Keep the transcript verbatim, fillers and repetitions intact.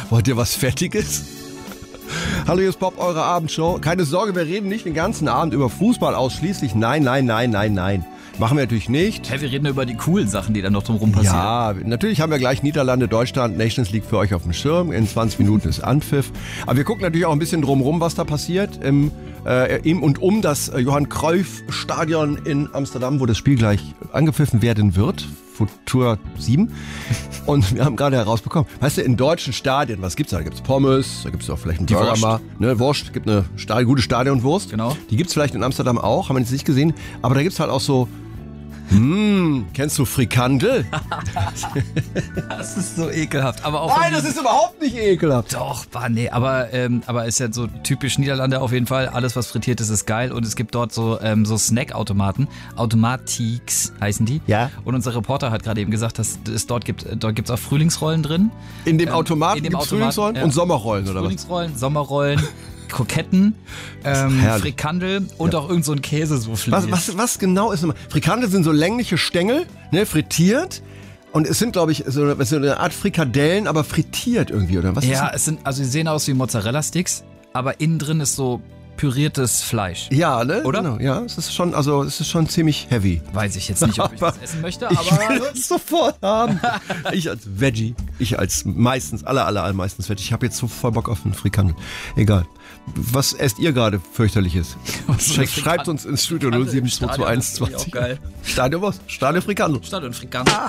Wollt ihr was Fettiges? Hallo, hier ist Bob, eure Abendshow. Keine Sorge, wir reden nicht den ganzen Abend über Fußball ausschließlich. Nein, nein, nein, nein, nein. Machen wir natürlich nicht. Hey, wir reden über die coolen Sachen, die da noch drumherum passieren. Ja, natürlich haben wir gleich Niederlande, Deutschland, Nations League für euch auf dem Schirm. In zwanzig Minuten ist Anpfiff. Aber wir gucken natürlich auch ein bisschen drumherum, was da passiert. Im, äh, im und um das Johann Cruyff Stadion in Amsterdam, wo das Spiel gleich angepfiffen werden wird. Futur sieben. Und wir haben gerade herausbekommen, weißt du, in deutschen Stadien, was gibt's da? Da gibt's Pommes, da gibt's auch vielleicht einen Die Burger Wurst. mal. Ne, Wurst, gibt eine Stadion, gute Stadionwurst. Genau. Die gibt's vielleicht in Amsterdam auch, haben wir jetzt nicht gesehen. Aber da gibt's halt auch so, hm, kennst du Frikandel? Das ist so ekelhaft. Aber auch Nein, das ist überhaupt nicht ekelhaft. Doch, bah, nee, aber, ähm, aber ist ja so typisch Niederlande auf jeden Fall. Alles, was frittiert ist, ist geil. Und es gibt dort so, ähm, so Snackautomaten. Automatiks heißen die. Ja. Und unser Reporter hat gerade eben gesagt, dass es dort gibt, dort gibt's auch Frühlingsrollen drin. In dem Ähm, Automaten in dem gibt's Automaten, Frühlingsrollen ja. und Sommerrollen, oder was? Frühlingsrollen, Sommerrollen, Kroketten, ähm, herrlich. Frikandel und auch irgend so ein Käsesoufflé. Was, was, was genau ist nochmal? Frikandel sind so längliche Stängel, ne, frittiert. Und es sind, glaube ich, so, so eine Art Frikadellen, aber frittiert irgendwie, oder was? Ja, ist es sind, also sie sehen aus wie Mozzarella-Sticks, aber innen drin ist so püriertes Fleisch. das? Ja, ne? Oder? Genau, ja, es ist schon, also es ist schon ziemlich heavy. Weiß ich jetzt nicht, ob ich das essen möchte, Ich aber will das sofort haben. Ich als Veggie, ich als meistens, aller, aller, aller meistens Veggie. Ich habe jetzt so voll Bock auf einen Frikandel. Egal. Was esst ihr gerade fürchterliches? Schreibt, schreibt uns ins Studio null sieben zwei zwei eins zwanzig. Geil. Stadion was? Stadion Frikandel. Stadion Frikandel. Ah.